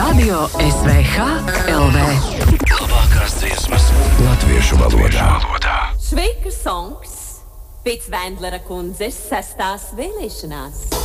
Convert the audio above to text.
Radio SVH LV. Labākās dziesmas latviešu valodā. Šveika songs pēc Vendlera kundzes 6. vēlēšanās.